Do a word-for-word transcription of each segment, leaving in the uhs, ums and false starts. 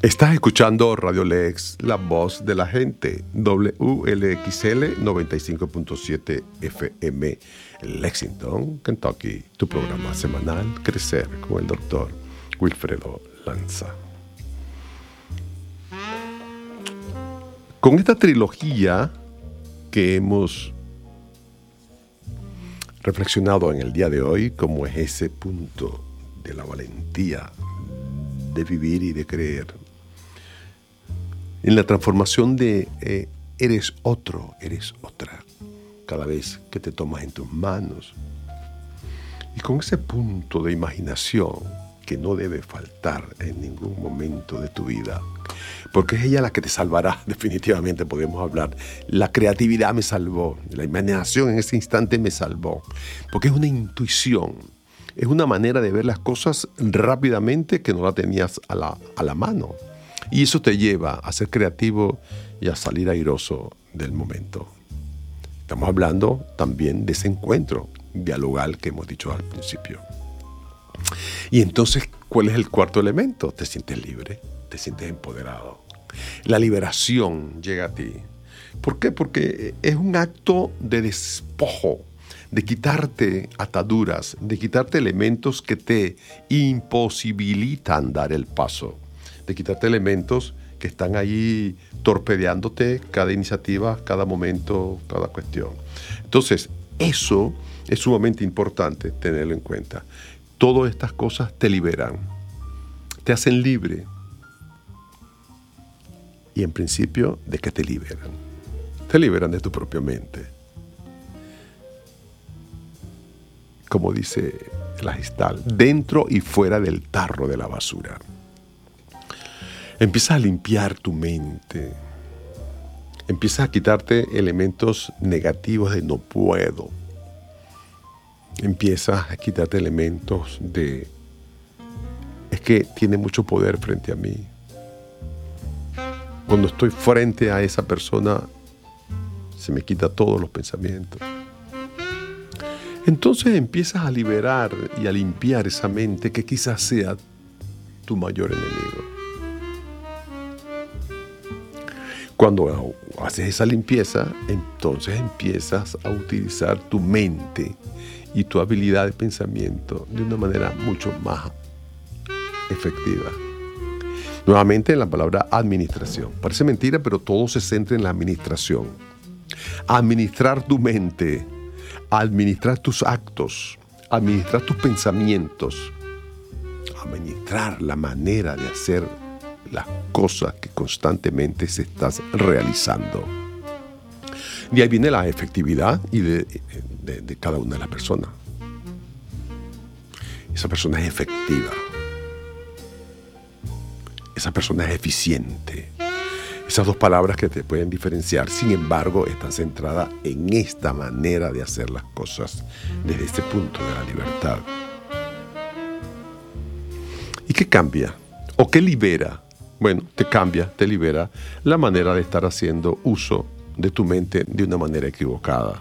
Estás escuchando Radio Lex, la voz de la gente, W L X L noventa y cinco punto siete F M, Lexington, Kentucky, tu programa semanal Crecer con el doctor Wilfredo Lanza. Con esta trilogía que hemos reflexionado en el día de hoy, como es ese punto de la valentía de vivir y de creer, en la transformación de eh, eres otro, eres otra, cada vez que te tomas en tus manos. Y con ese punto de imaginación que no debe faltar en ningún momento de tu vida, porque es ella la que te salvará, definitivamente podemos hablar. La creatividad me salvó, la imaginación en ese instante me salvó, porque es una intuición, es una manera de ver las cosas rápidamente que no la tenías a la, a la mano. Y eso te lleva a ser creativo y a salir airoso del momento. Estamos hablando también de ese encuentro dialogal que hemos dicho al principio. Y entonces, ¿cuál es el cuarto elemento? Te sientes libre, te sientes empoderado. La liberación llega a ti. ¿Por qué? Porque es un acto de despojo, de quitarte ataduras, de quitarte elementos que te imposibilitan dar el paso, de quitarte elementos que están ahí torpedeándote cada iniciativa, cada momento, cada cuestión. Entonces, eso es sumamente importante tenerlo en cuenta. Todas estas cosas te liberan, te hacen libre. Y en principio, ¿de qué te liberan? Te liberan de tu propia mente. Como dice la Gestal, dentro y fuera del tarro de la basura. Empiezas a limpiar tu mente. Empiezas a quitarte elementos negativos de no puedo. Empiezas a quitarte elementos de es que tiene mucho poder frente a mí. Cuando estoy frente a esa persona, se me quita todos los pensamientos. Entonces empiezas a liberar y a limpiar esa mente que quizás sea tu mayor enemigo. Cuando haces esa limpieza, entonces empiezas a utilizar tu mente y tu habilidad de pensamiento de una manera mucho más efectiva. Nuevamente en la palabra administración. Parece mentira, pero todo se centra en la administración. Administrar tu mente, administrar tus actos, administrar tus pensamientos, administrar la manera de hacer las cosas que constantemente se estás realizando. De ahí viene la efectividad y de, de, de cada una de las personas. Esa persona es efectiva. Esa persona es eficiente. Esas dos palabras que te pueden diferenciar, sin embargo, están centradas en esta manera de hacer las cosas desde este punto de la libertad. ¿Y qué cambia? ¿O qué libera? Bueno, te cambia, te libera la manera de estar haciendo uso de tu mente de una manera equivocada.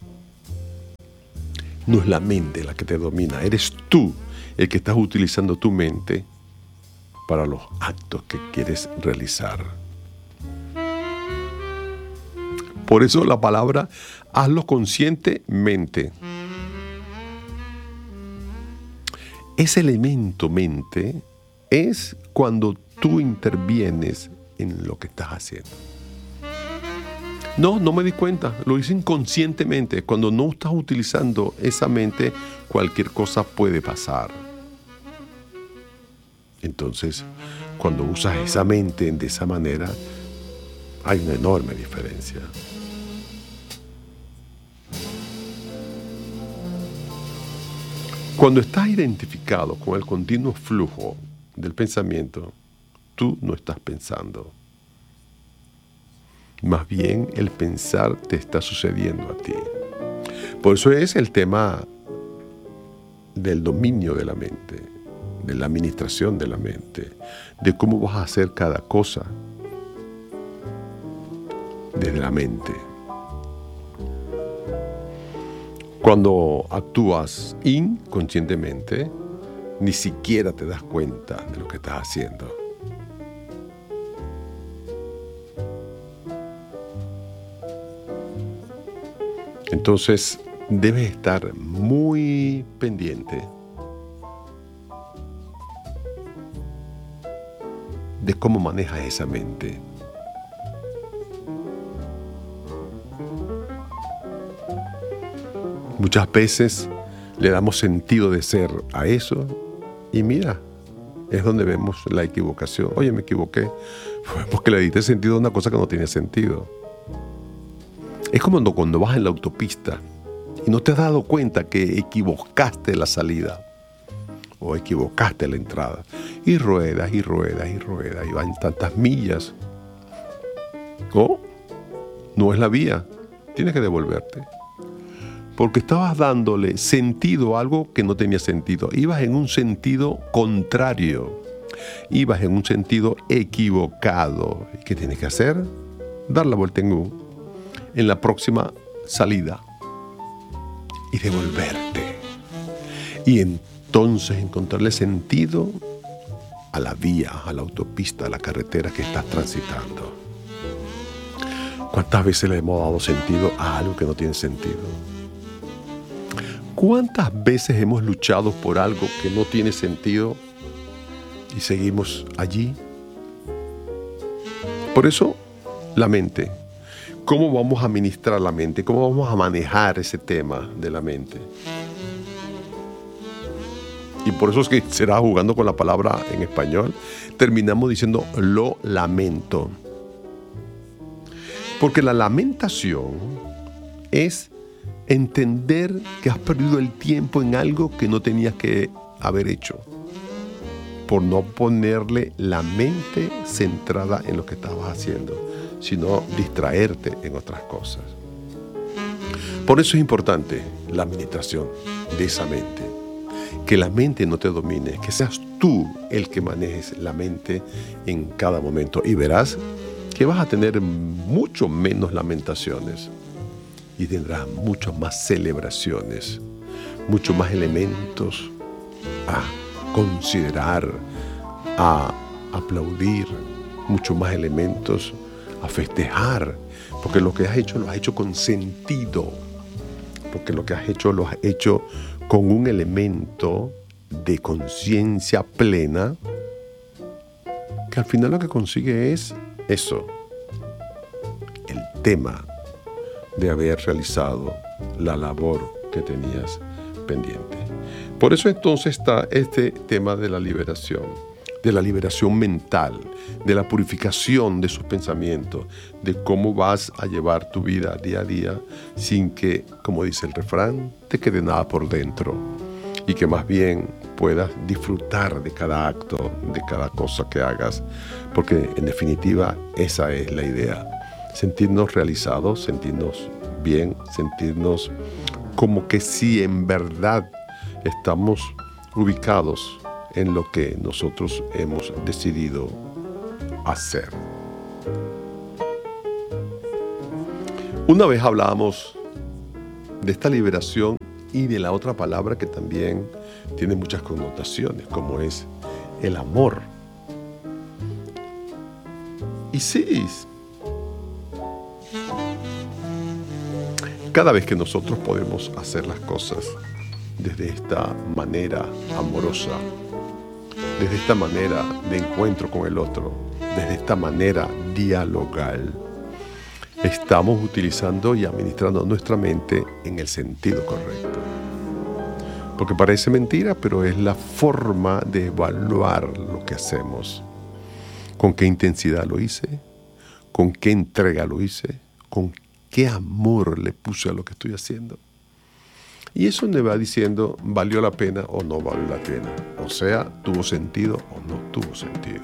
No es la mente la que te domina, eres tú el que estás utilizando tu mente para los actos que quieres realizar. Por eso la palabra, hazlo conscientemente. Ese elemento mente es cuando tú intervienes en lo que estás haciendo. No, no me di cuenta, lo hice inconscientemente. Cuando no estás utilizando esa mente, cualquier cosa puede pasar. Entonces, cuando usas esa mente de esa manera, hay una enorme diferencia. Cuando estás identificado con el continuo flujo del pensamiento, tú no estás pensando. Más bien, el pensar te está sucediendo a ti. Por eso es el tema del dominio de la mente, de la administración de la mente, de cómo vas a hacer cada cosa desde la mente. Cuando actúas inconscientemente, ni siquiera te das cuenta de lo que estás haciendo. Entonces, debes estar muy pendiente de cómo manejas esa mente. Muchas veces le damos sentido de ser a eso y mira, es donde vemos la equivocación. Oye, me equivoqué. Fue porque le diste sentido a una cosa que no tenía sentido. Es como cuando, cuando vas en la autopista y no te has dado cuenta que equivocaste la salida o equivocaste la entrada. Y ruedas y ruedas y ruedas y van tantas millas. Oh, no es la vía. Tienes que devolverte. Porque estabas dándole sentido a algo que no tenía sentido. Ibas en un sentido contrario. Ibas en un sentido equivocado. ¿Y qué tienes que hacer? Dar la vuelta en U en la próxima salida y devolverte. Y entonces encontrarle sentido a la vía, a la autopista, a la carretera que estás transitando. ¿Cuántas veces le hemos dado sentido a algo que no tiene sentido? ¿Cuántas veces hemos luchado por algo que no tiene sentido y seguimos allí? Por eso, la mente. ¿Cómo vamos a administrar la mente? ¿Cómo vamos a manejar ese tema de la mente? Y por eso es que será jugando con la palabra en español, terminamos diciendo lo lamento. Porque la lamentación es entender que has perdido el tiempo en algo que no tenías que haber hecho, por no ponerle la mente centrada en lo que estabas haciendo, sino distraerte en otras cosas. Por eso es importante la administración de esa mente. Que la mente no te domine, que seas tú el que manejes la mente en cada momento. Y verás que vas a tener mucho menos lamentaciones y tendrás mucho más celebraciones, muchos más elementos a considerar, a aplaudir, muchos más elementos a festejar, porque lo que has hecho lo has hecho con sentido, porque lo que has hecho lo has hecho con un elemento de conciencia plena, que al final lo que consigue es eso, el tema de haber realizado la labor que tenías pendiente. Por eso entonces está este tema de la liberación, de la liberación mental, de la purificación de sus pensamientos, de cómo vas a llevar tu vida día a día sin que, como dice el refrán, te quede nada por dentro y que más bien puedas disfrutar de cada acto, de cada cosa que hagas, porque en definitiva esa es la idea, sentirnos realizados, sentirnos bien, sentirnos como que si en verdad estamos ubicados en lo que nosotros hemos decidido hacer. Una vez hablábamos de esta liberación y de la otra palabra que también tiene muchas connotaciones, como es el amor. Y sí, cada vez que nosotros podemos hacer las cosas desde esta manera amorosa, desde esta manera de encuentro con el otro, desde esta manera dialogal, estamos utilizando y administrando nuestra mente en el sentido correcto. Porque parece mentira, pero es la forma de evaluar lo que hacemos. ¿Con qué intensidad lo hice? ¿Con qué entrega lo hice? ¿Con qué amor le puse a lo que estoy haciendo? Y eso me va diciendo, ¿valió la pena o no valió la pena? O sea, ¿tuvo sentido o no tuvo sentido?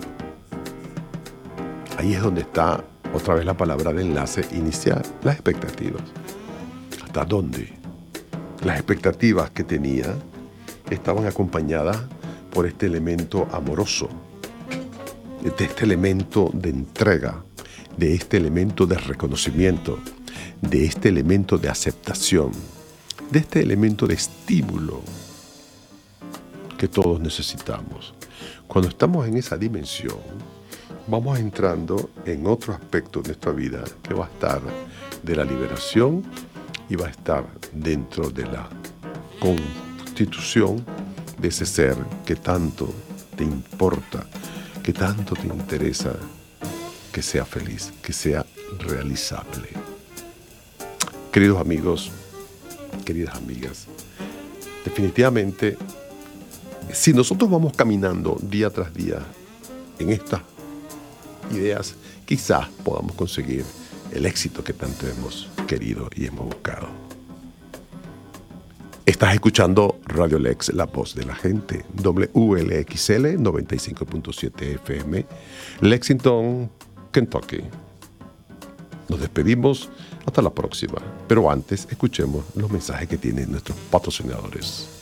Ahí es donde está otra vez la palabra de enlace inicial, las expectativas. ¿Hasta dónde? Las expectativas que tenía estaban acompañadas por este elemento amoroso, de este elemento de entrega, de este elemento de reconocimiento, de este elemento de aceptación, de este elemento de estímulo que todos necesitamos. Cuando estamos en esa dimensión, vamos entrando en otro aspecto de nuestra vida que va a estar de la liberación y va a estar dentro de la constitución de ese ser que tanto te importa, que tanto te interesa que sea feliz, que sea realizable. Queridos amigos, queridas amigas, definitivamente, si nosotros vamos caminando día tras día en estas ideas, quizás podamos conseguir el éxito que tanto hemos querido y hemos buscado. Estás escuchando Radio Lex, la voz de la gente, W L X L noventa y cinco punto siete F M, Lexington, Kentucky. Nos despedimos hasta la próxima, pero antes escuchemos los mensajes que tienen nuestros patrocinadores.